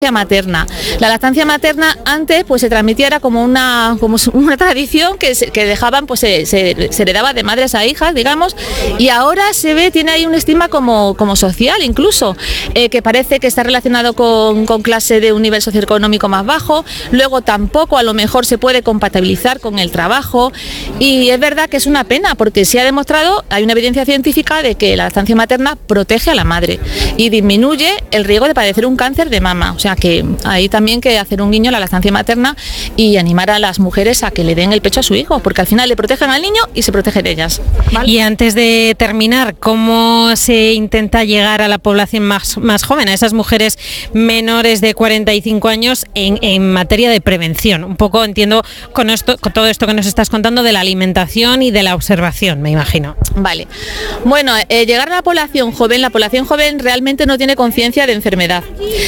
materna. La lactancia materna antes pues se transmitía, era como una tradición que dejaban, pues se heredaba de madres a hijas, digamos, y ahora tiene ahí un estigma como social incluso, que parece que está relacionado con clase de un nivel socioeconómico más bajo. Luego tampoco a lo mejor se puede compatibilizar con el trabajo, y es verdad que es una pena porque se ha demostrado, hay una evidencia científica de que la lactancia materna protege a la madre y disminuye el riesgo de padecer un cáncer de mama. O sea que hay también que hacer un guiño a la lactancia materna y animar a las mujeres a que le den el pecho a su hijo, porque al final le protegen al niño y se protegen ellas, ¿vale? Y antes de terminar, ¿cómo se intenta llegar a la población más joven, a esas mujeres menores de 45 años en materia de prevención? Un poco entiendo con todo esto que nos estás contando de la alimentación y de la observación, me imagino. Vale. Bueno, llegar a la población joven realmente no tiene conciencia de enfermedad.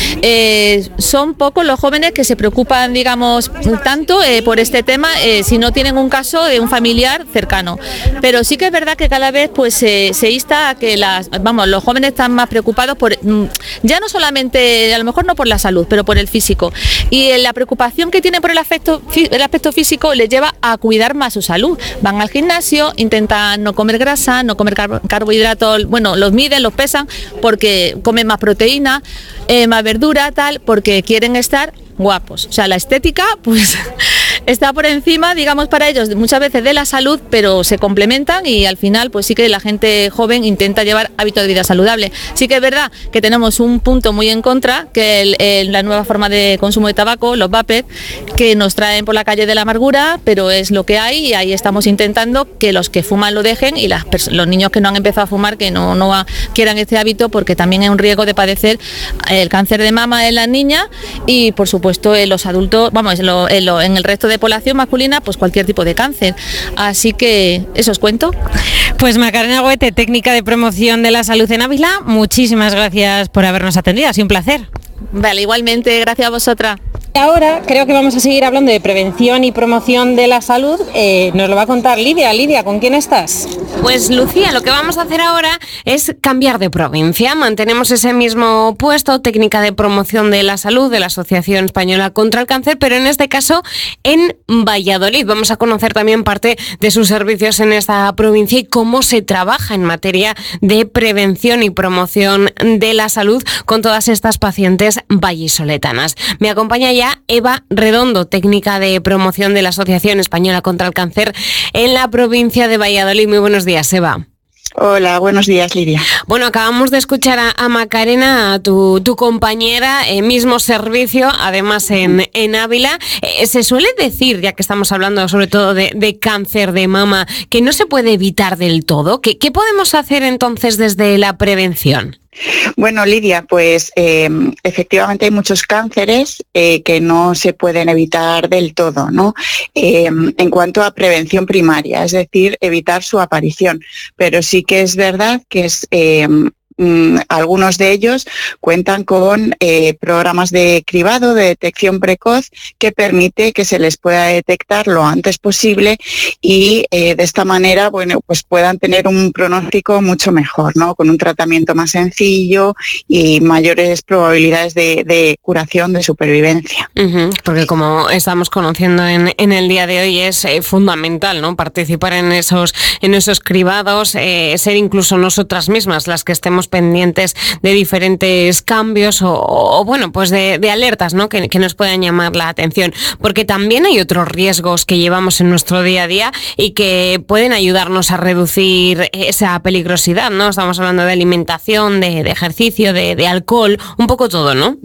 Son pocos los jóvenes que se preocupan, digamos, tanto por este tema si no tienen un caso de un familiar cercano. Pero sí que es verdad que cada vez pues se insta a que los jóvenes están más preocupados por, ya no solamente, a lo mejor no por la salud, pero por el físico. Y la preocupación que tienen por el aspecto físico les lleva a cuidar más su salud. Van al gimnasio, intentan no comer grasa, no comer carbohidratos, bueno, los miden, los pesan, porque comen más proteína, más verdura, tal, porque quieren estar guapos. O sea, la estética, pues está por encima, digamos, para ellos muchas veces de la salud, pero se complementan y al final pues sí que la gente joven intenta llevar hábitos de vida saludable. Sí que es verdad que tenemos un punto muy en contra, que la nueva forma de consumo de tabaco, los vapers, que nos traen por la calle de la amargura, pero es lo que hay y ahí estamos intentando que los que fuman lo dejen y los niños que no han empezado a fumar que no quieran este hábito, porque también hay un riesgo de padecer el cáncer de mama en las niñas y por supuesto en los adultos, en el resto de población masculina, pues cualquier tipo de cáncer. Así que eso os cuento. Pues Macarena Goete, técnica de promoción de la salud en Ávila, muchísimas gracias por habernos atendido, ha sido un placer. Vale, igualmente, gracias a vosotras. Ahora creo que vamos a seguir hablando de prevención y promoción de la salud. Nos lo va a contar Lidia. Lidia, ¿con quién estás? Pues Lucía, lo que vamos a hacer ahora es cambiar de provincia. Mantenemos ese mismo puesto, técnica de promoción de la salud de la Asociación Española contra el Cáncer, pero en este caso en Valladolid. Vamos a conocer también parte de sus servicios en esta provincia y cómo se trabaja en materia de prevención y promoción de la salud con todas estas pacientes vallisoletanas. Me acompaña ya Eva Redondo, técnica de promoción de la Asociación Española contra el Cáncer en la provincia de Valladolid. Muy buenos días, Eva. Hola, buenos días, Lidia. Bueno, acabamos de escuchar a Macarena, a tu compañera, mismo servicio, además en Ávila. Se suele decir, ya que estamos hablando sobre todo de cáncer de mama, que no se puede evitar del todo. ¿Qué podemos hacer entonces desde la prevención? Bueno, Lidia, pues efectivamente hay muchos cánceres que no se pueden evitar del todo, ¿no? En cuanto a prevención primaria, es decir, evitar su aparición. Pero sí que es verdad que algunos de ellos cuentan con programas de cribado, de detección precoz, que permite que se les pueda detectar lo antes posible y de esta manera, bueno, pues puedan tener un pronóstico mucho mejor, ¿no? Con un tratamiento más sencillo y mayores probabilidades de curación, de supervivencia. Porque como estamos conociendo en el día de hoy es fundamental, ¿no? Participar en esos cribados, ser incluso nosotras mismas las que estemos pendientes de diferentes cambios o bueno, pues de alertas, ¿no? Que nos puedan llamar la atención, porque también hay otros riesgos que llevamos en nuestro día a día y que pueden ayudarnos a reducir esa peligrosidad, ¿no? Estamos hablando de alimentación, de ejercicio, de alcohol, un poco todo, ¿no?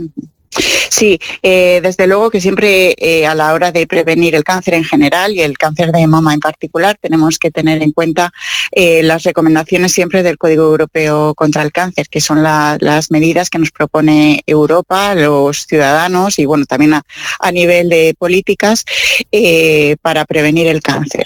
Sí, desde luego que siempre a la hora de prevenir el cáncer en general y el cáncer de mama en particular tenemos que tener en cuenta las recomendaciones siempre del Código Europeo contra el Cáncer, que son las medidas que nos propone Europa, los ciudadanos y bueno, también a nivel de políticas para prevenir el cáncer,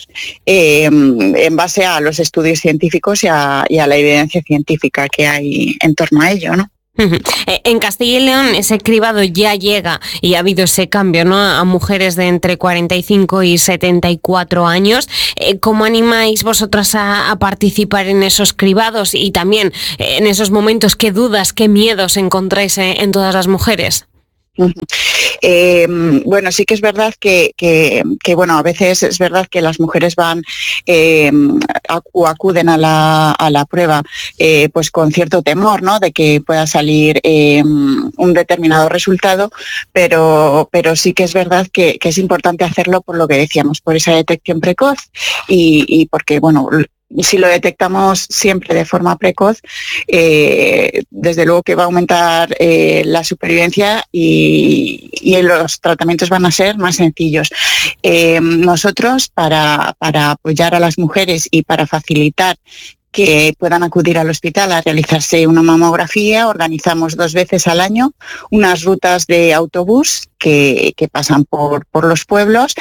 en base a los estudios científicos y a la evidencia científica que hay en torno a ello, ¿no? En Castilla y León ese cribado ya llega y ha habido ese cambio, ¿no? A mujeres de entre 45 y 74 años. ¿Cómo animáis vosotras a participar en esos cribados y también en esos momentos qué dudas, qué miedos encontráis en todas las mujeres? Bueno, sí que es verdad que bueno, a veces es verdad que las mujeres van o acuden a la prueba pues con cierto temor, ¿no?, de que pueda salir un determinado resultado, pero sí que es verdad que es importante hacerlo por lo que decíamos, por esa detección precoz y porque, bueno, si lo detectamos siempre de forma precoz, desde luego que va a aumentar la supervivencia y los tratamientos van a ser más sencillos. Nosotros, para apoyar a las mujeres y para facilitar que puedan acudir al hospital a realizarse una mamografía, organizamos 2 veces al año unas rutas de autobús que pasan por los pueblos,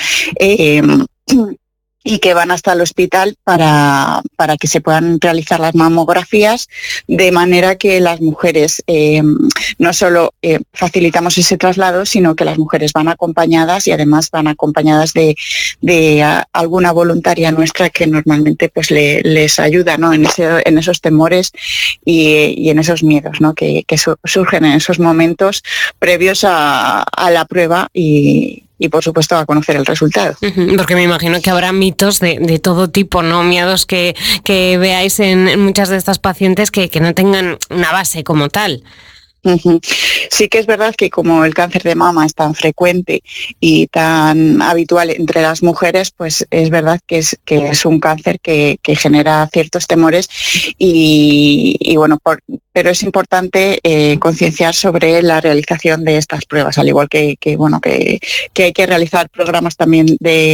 y que van hasta el hospital para que se puedan realizar las mamografías, de manera que las mujeres no solo facilitamos ese traslado, sino que las mujeres van acompañadas y además van acompañadas de alguna voluntaria nuestra que normalmente pues les ayuda, ¿no?, en esos temores y en esos miedos, ¿no?, que surgen en esos momentos previos a la prueba y por supuesto a conocer el resultado. Porque me imagino que habrá mitos de todo tipo, ¿no? Miedos que veáis en muchas de estas pacientes que no tengan una base como tal. Sí que es verdad que como el cáncer de mama es tan frecuente y tan habitual entre las mujeres, pues es verdad que es un cáncer que genera ciertos temores y bueno, pero es importante concienciar sobre la realización de estas pruebas, al igual que hay que realizar programas también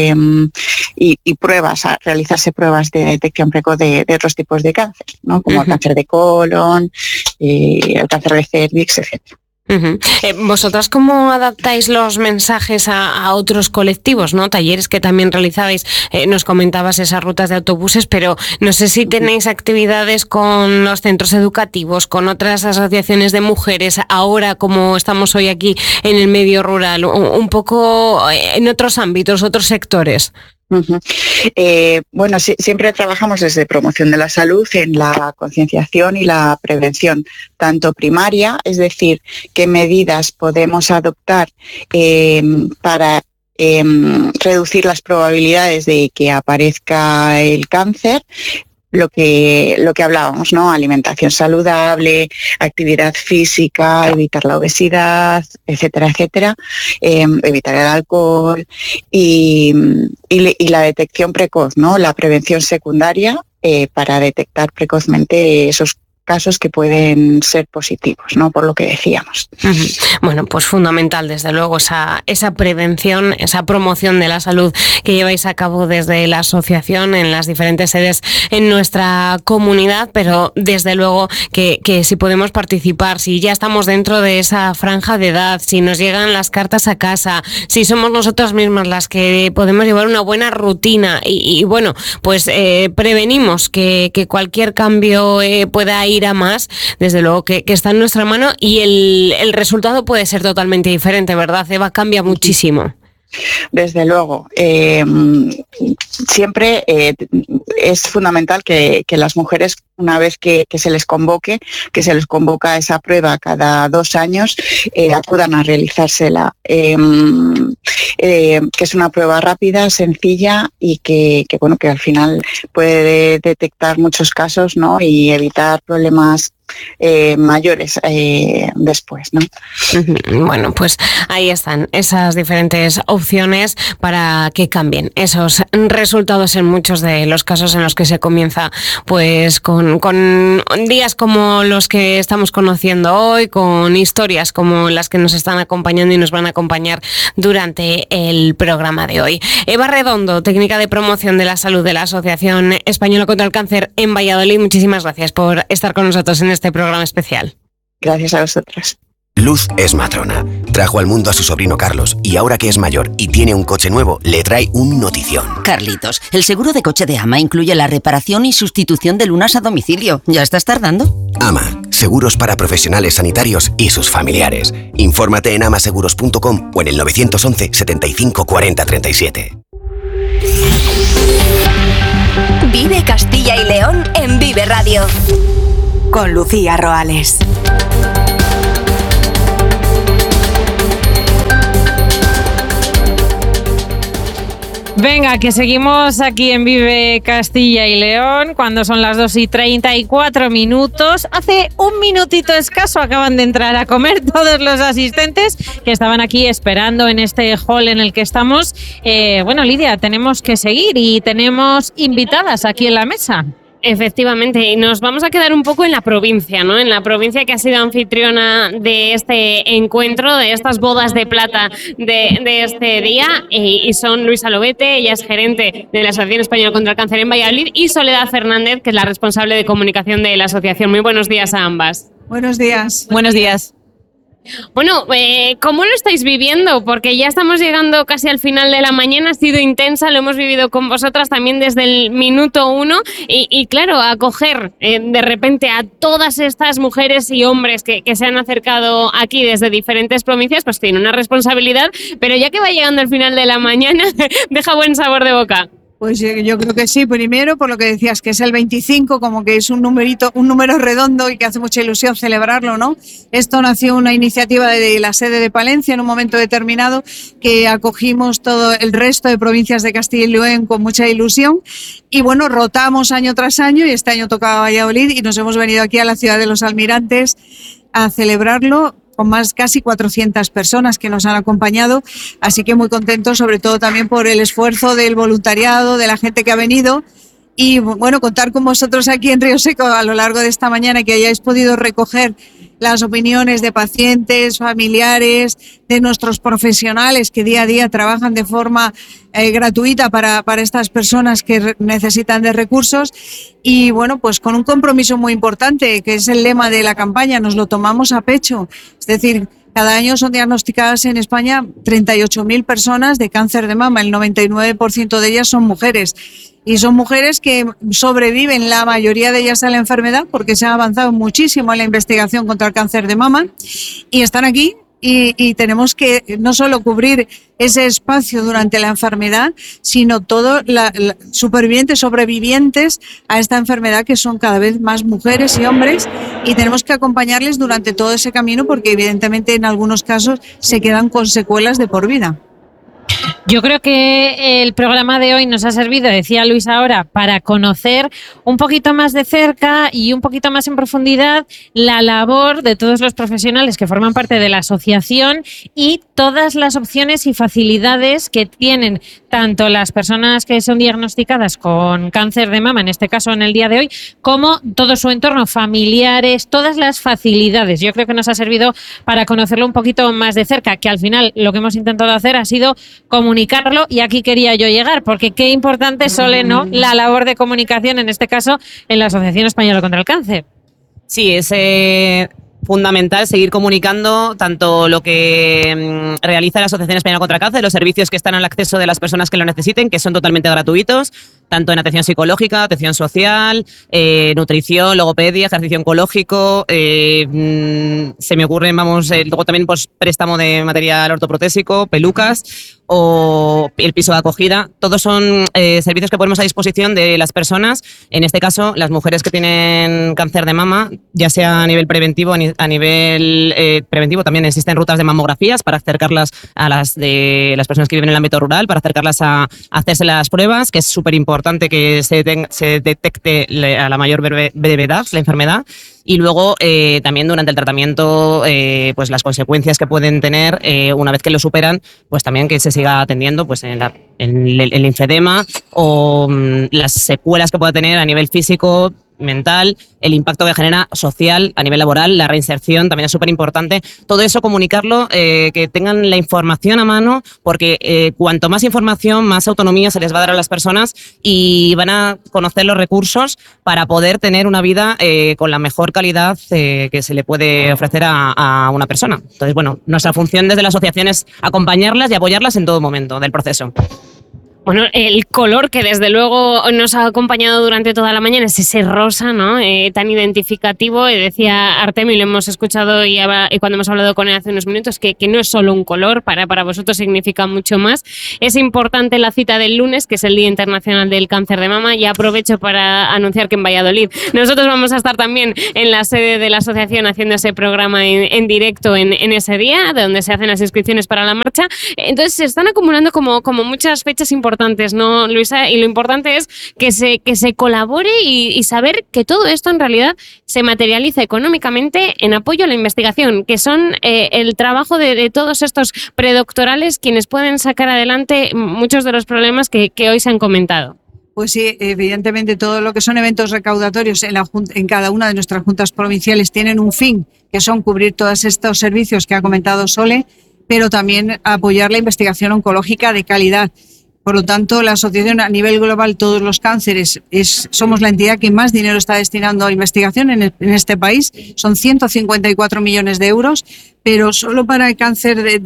y pruebas, a realizarse pruebas de detección precoz de otros tipos de cáncer, ¿no?, como el cáncer de colon, el cáncer de cervix, etc. ¿Vosotras cómo adaptáis los mensajes a otros colectivos, ¿no? Talleres que también realizabais, nos comentabas esas rutas de autobuses, pero no sé si tenéis actividades con los centros educativos, con otras asociaciones de mujeres, ahora como estamos hoy aquí en el medio rural, un poco en otros ámbitos, otros sectores. Bueno, siempre trabajamos desde promoción de la salud en la concienciación y la prevención, tanto primaria, es decir, qué medidas podemos adoptar para reducir las probabilidades de que aparezca el cáncer. Lo que hablábamos, ¿no? Alimentación saludable, actividad física, evitar la obesidad, etcétera, etcétera, evitar el alcohol y la detección precoz, ¿no? La prevención secundaria para detectar precozmente esos casos que pueden ser positivos, ¿no?, por lo que decíamos. Bueno, pues fundamental, desde luego, esa prevención, esa promoción de la salud que lleváis a cabo desde la asociación en las diferentes sedes en nuestra comunidad, pero desde luego que si podemos participar, si ya estamos dentro de esa franja de edad, si nos llegan las cartas a casa, si somos nosotras mismas las que podemos llevar una buena rutina y bueno, pues prevenimos que cualquier cambio pueda ir a más, desde luego que está en nuestra mano y el resultado puede ser totalmente diferente, ¿verdad, Eva? Cambia muchísimo. Desde luego, siempre es fundamental que las mujeres, una vez que se les convoca esa prueba cada 2 años, acudan a realizársela, que es una prueba rápida, sencilla y que al final puede detectar muchos casos, ¿no?, y evitar problemas mayores después, ¿no? Bueno, pues ahí están esas diferentes opciones para que cambien esos resultados en muchos de los casos en los que se comienza pues con días como los que estamos conociendo hoy, con historias como las que nos están acompañando y nos van a acompañar durante el programa de hoy. Eva Redondo, técnica de promoción de la salud de la Asociación Española contra el Cáncer en Valladolid, muchísimas gracias por estar con nosotros en este programa especial. Gracias a vosotras. Luz es matrona. Trajo al mundo a su sobrino Carlos y ahora que es mayor y tiene un coche nuevo, le trae un notición. Carlitos, el seguro de coche de AMA incluye la reparación y sustitución de lunas a domicilio. ¿Ya estás tardando? AMA, seguros para profesionales sanitarios y sus familiares. Infórmate en amaseguros.com o en el 911 75 40 37. Vive Castilla y León en Vive Radio. Con Lucía Roales. Venga, que seguimos aquí en Vive Castilla y León, cuando son las 2:34. Hace un minutito escaso acaban de entrar a comer todos los asistentes que estaban aquí esperando en este hall en el que estamos. Bueno, Lidia, tenemos que seguir y tenemos invitadas aquí en la mesa. Efectivamente, y nos vamos a quedar un poco en la provincia, ¿no? En la provincia que ha sido anfitriona de este encuentro, de estas bodas de plata de este día, y son Luisa Lobete, ella es gerente de la Asociación Española contra el Cáncer en Valladolid, y Soledad Fernández, que es la responsable de comunicación de la asociación. Muy buenos días a ambas. Buenos días. Buenos días. Bueno, ¿cómo lo estáis viviendo? Porque ya estamos llegando casi al final de la mañana, ha sido intensa, lo hemos vivido con vosotras también desde el minuto 1 y claro, acoger de repente a todas estas mujeres y hombres que se han acercado aquí desde diferentes provincias, pues tiene una responsabilidad, pero ya que va llegando el final de la mañana, deja buen sabor de boca. Pues yo creo que sí, primero por lo que decías, que es el 25, como que es un número redondo y que hace mucha ilusión celebrarlo, ¿no? Esto nació una iniciativa de la sede de Palencia en un momento determinado que acogimos todo el resto de provincias de Castilla y León con mucha ilusión y bueno, rotamos año tras año y este año tocaba Valladolid y nos hemos venido aquí a la ciudad de los Almirantes a celebrarlo con más casi 400 personas que nos han acompañado, así que muy contentos, sobre todo también por el esfuerzo del voluntariado, de la gente que ha venido y bueno, contar con vosotros aquí en Río Seco a lo largo de esta mañana, que hayáis podido recoger las opiniones de pacientes, familiares, de nuestros profesionales que día a día trabajan de forma gratuita para estas personas que necesitan de recursos y bueno, pues con un compromiso muy importante que es el lema de la campaña, nos lo tomamos a pecho, es decir, cada año son diagnosticadas en España 38.000 personas de cáncer de mama, el 99% de ellas son mujeres. Y son mujeres que sobreviven, la mayoría de ellas, a la enfermedad porque se ha avanzado muchísimo en la investigación contra el cáncer de mama y están aquí y tenemos que no solo cubrir ese espacio durante la enfermedad, sino todo sobrevivientes a esta enfermedad, que son cada vez más mujeres y hombres, y tenemos que acompañarles durante todo ese camino porque evidentemente en algunos casos se quedan con secuelas de por vida. Yo creo que el programa de hoy nos ha servido, decía Luis ahora, para conocer un poquito más de cerca y un poquito más en profundidad la labor de todos los profesionales que forman parte de la asociación y todas las opciones y facilidades que tienen tanto las personas que son diagnosticadas con cáncer de mama, en este caso en el día de hoy, como todo su entorno, familiares, todas las facilidades. Yo creo que nos ha servido para conocerlo un poquito más de cerca, que al final lo que hemos intentado hacer ha sido comunicarlo, y aquí quería yo llegar, porque qué importante, Sole, ¿no?, la labor de comunicación, en este caso en la Asociación Española contra el Cáncer. Sí, es fundamental seguir comunicando tanto lo que realiza la Asociación Española contra el Cáncer, los servicios que están al acceso de las personas que lo necesiten, que son totalmente gratuitos, tanto en atención psicológica, atención social, nutrición, logopedia, ejercicio oncológico, se me ocurren, luego también pues préstamo de material ortoprotésico, pelucas o el piso de acogida. Todos son servicios que ponemos a disposición de las personas, en este caso las mujeres que tienen cáncer de mama, ya sea a nivel preventivo, a nivel preventivo también existen rutas de mamografías para acercarlas a las personas que viven en el ámbito rural, para acercarlas a hacerse las pruebas, que es súper importante que se detecte a la mayor brevedad la enfermedad. Y luego también durante el tratamiento pues las consecuencias que pueden tener una vez que lo superan, pues también que se siga atendiendo pues en el linfedema o las secuelas que pueda tener a nivel físico, mental, el impacto que genera social a nivel laboral, la reinserción también es súper importante. Todo eso comunicarlo, que tengan la información a mano, porque cuanto más información, más autonomía se les va a dar a las personas y van a conocer los recursos para poder tener una vida con la mejor calidad que se le puede ofrecer a una persona. Entonces, bueno, nuestra función desde la asociación es acompañarlas y apoyarlas en todo momento del proceso. Bueno, el color que desde luego nos ha acompañado durante toda la mañana es ese rosa, ¿no? Tan identificativo. Decía Artemi, lo hemos escuchado y cuando hemos hablado con él hace unos minutos, que no es solo un color, para vosotros significa mucho más. Es importante la cita del lunes, que es el Día Internacional del Cáncer de Mama, y aprovecho para anunciar que en Valladolid nosotros vamos a estar también en la sede de la asociación haciendo ese programa en directo en ese día, donde se hacen las inscripciones para la marcha. Entonces se están acumulando como muchas fechas importantes importantes, ¿no, Luisa? Y lo importante es que se colabore y saber que todo esto en realidad se materializa económicamente en apoyo a la investigación, que son el trabajo de todos estos predoctorales quienes pueden sacar adelante muchos de los problemas que hoy se han comentado. Pues sí, evidentemente todo lo que son eventos recaudatorios en cada una de nuestras juntas provinciales tienen un fin, que son cubrir todos estos servicios que ha comentado Sole, pero también apoyar la investigación oncológica de calidad. Por lo tanto, la asociación a nivel global, todos los cánceres, somos la entidad que más dinero está destinando a investigación en este país. Son 154 millones de euros, pero solo para el cáncer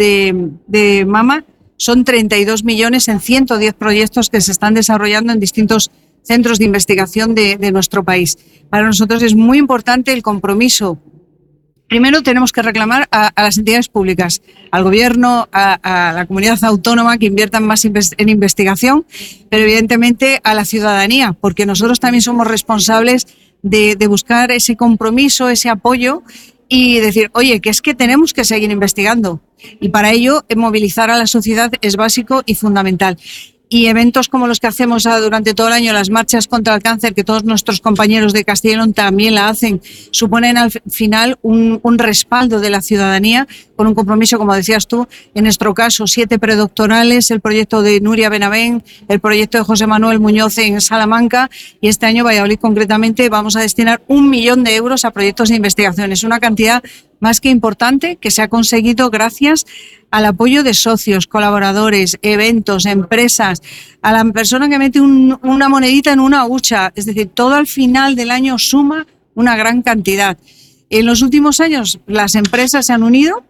de mama son 32 millones en 110 proyectos que se están desarrollando en distintos centros de investigación de nuestro país. Para nosotros es muy importante el compromiso. Primero tenemos que reclamar a las entidades públicas, al gobierno, a la comunidad autónoma que inviertan más en investigación, pero evidentemente a la ciudadanía, porque nosotros también somos responsables de buscar ese compromiso, ese apoyo y decir, oye, que es que tenemos que seguir investigando. Y para ello, movilizar a la sociedad es básico y fundamental. Y eventos como los que hacemos durante todo el año, las marchas contra el cáncer, que todos nuestros compañeros de Castilla y León también la hacen, suponen al final un respaldo de la ciudadanía con un compromiso, como decías tú, en nuestro caso 7 predoctorales, el proyecto de Nuria Benavent, el proyecto de José Manuel Muñoz en Salamanca y este año Valladolid concretamente vamos a destinar 1 millón de euros a proyectos de investigación. Es una cantidad más que importante que se ha conseguido gracias al apoyo de socios, colaboradores, eventos, empresas, a la persona que mete una monedita en una hucha. Es decir, todo al final del año suma una gran cantidad. En los últimos años las empresas se han unido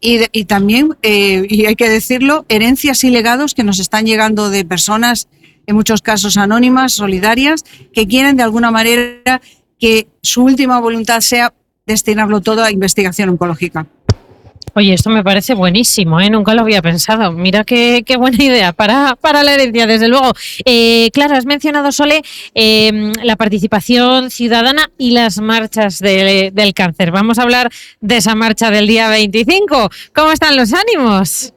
y también, y hay que decirlo, herencias y legados que nos están llegando de personas, en muchos casos anónimas, solidarias, que quieren de alguna manera que su última voluntad sea destinarlo todo a investigación oncológica. Oye, esto me parece buenísimo, ¿eh? Nunca lo había pensado. Mira qué buena idea para la herencia, desde luego. Claro, has mencionado, Sole, la participación ciudadana y las marchas del cáncer. Vamos a hablar de esa marcha del día 25. ¿Cómo están los ánimos?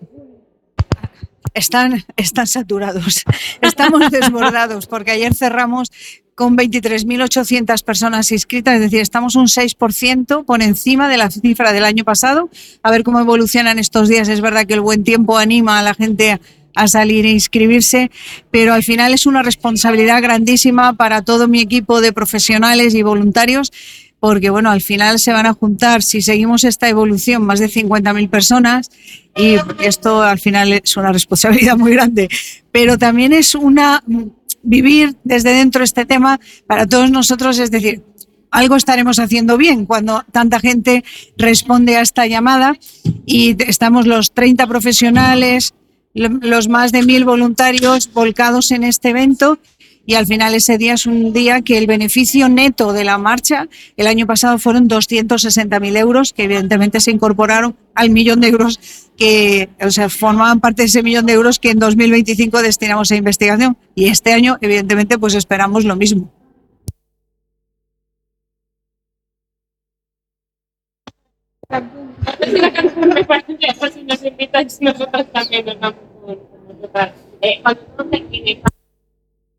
Están saturados, estamos desbordados, porque ayer cerramos con 23.800 personas inscritas, es decir, estamos un 6% por encima de la cifra del año pasado. A ver cómo evolucionan estos días. Es verdad que el buen tiempo anima a la gente a salir e inscribirse, pero al final es una responsabilidad grandísima para todo mi equipo de profesionales y voluntarios, porque bueno, al final se van a juntar, si seguimos esta evolución, más de 50.000 personas, y esto al final es una responsabilidad muy grande, pero también es vivir desde dentro este tema para todos nosotros, es decir, algo estaremos haciendo bien cuando tanta gente responde a esta llamada y estamos los 30 profesionales, los más de 1.000 voluntarios volcados en este evento. Y al final ese día es un día que el beneficio neto de la marcha el año pasado fueron 260.000 euros, que evidentemente se incorporaron al 1 millón de euros que, o sea, formaban parte de ese 1 millón de euros que en 2025 destinamos a investigación. Y este año, evidentemente, pues esperamos lo mismo. La canción me parece que si nos invitáis nosotros también nos damos por votar. Cuando no termine